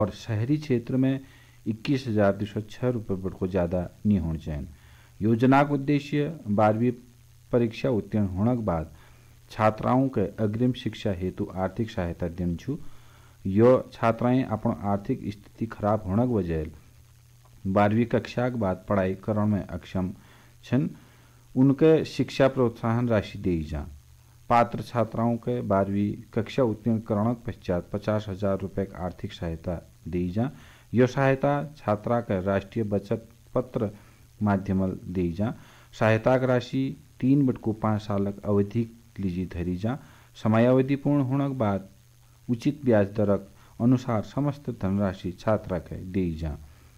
और शहरी क्षेत्र में 21,206 रुपये बट को ज़्यादा नहीं होना चाहिए। योजना का उद्देश्य 12वीं परीक्षा उत्तीर्ण होने के बाद छात्राओं के अग्रिम शिक्षा हेतु आर्थिक सहायता देन छू। यो छात्राएं अपन आर्थिक स्थिति खराब होने की वजह 12वीं कक्षा के बाद पढ़ाई करने में अक्षम छन, उनके शिक्षा प्रोत्साहन राशि दी जा। पात्र छात्राओं के 12वीं कक्षा उत्तीर्ण करने के पश्चात 50,000 रुपये की आर्थिक सहायता दी जा। यह सहायता छात्रा के राष्ट्रीय बचत पत्र माध्यम दी जा। सहायता की राशि 3/5 साल अवधि लीजी धरी जा। समयावधि पूर्ण होने के बाद उचित ब्याज दर अनुसार समस्त धनराशि छात्रा के दी जा।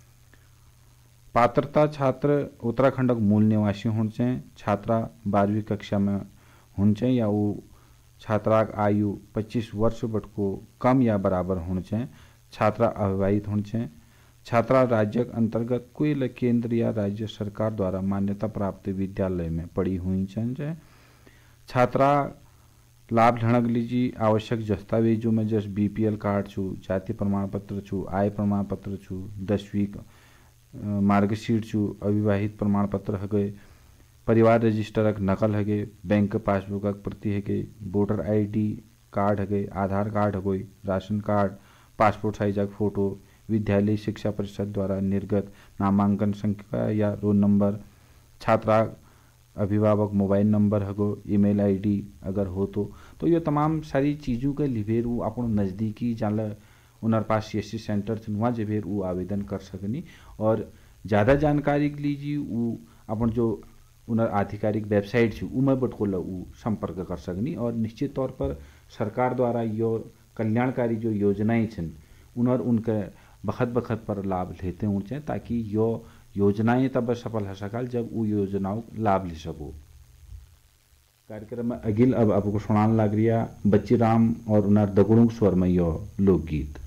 पात्रता छात्र उत्तराखंड का मूल निवासी होना चाहिए। छात्रा 12वीं कक्षा में होना चाहिए या वो छात्रा आयु 25 वर्ष बट को कम या बराबर होना चाहिए। छात्रा अविवाहित होना चाहिए। छात्रा राज्य के अंतर्गत कोई केंद्र या राज्य सरकार द्वारा मान्यता प्राप्त विद्यालय में पढ़ी हुई चाहिए। छात्रा लाभ लेने के लिए आवश्यक दस्तावेजों में जैसे BPL कार्ड छू, जाति प्रमाण पत्र छू, आय प्रमाण पत्र छू, 10वीं मार्कशीट छू, अविवाहित प्रमाण पत्र है गए, परिवार रजिस्टर की नकल है गए, बैंक पासबुक की प्रति है गई, वोटर ID कार्ड है गई, आधार कार्ड है गई, राशन कार्ड, पासपोर्ट साइज का फोटो, विद्यालय शिक्षा परिषद द्वारा निर्गत नामांकन संख्या या रोल नंबर, छात्रा अभिभावक मोबाइल नंबर है गो, email ID अगर हो तो ये तमाम सारी चीज़ों के लिए वो अपन नज़दीकी जाला उनर पास CSC सेंटर वहाँ जे वो आवेदन कर सकनी। और ज़्यादा जानकारी के लिए वो अपन जो उनर आधिकारिक वेबसाइट छू उमें बटकोला वो संपर्क कर सकनी। और निश्चित तौर पर सरकार द्वारा यो कल्याणकारी जो योजनाएं छन उनर उनके बखत पर लाभ लेते होने चाहिए, ताकि यो योजनाएं तब सफल हो सकाल जब वो योजनाओं लाभ ले सको। कार्यक्रम में अगिल अब आपको सुनाने लग रहा बच्ची राम और उनर दगड़ों स्वर में यो लोकगीत।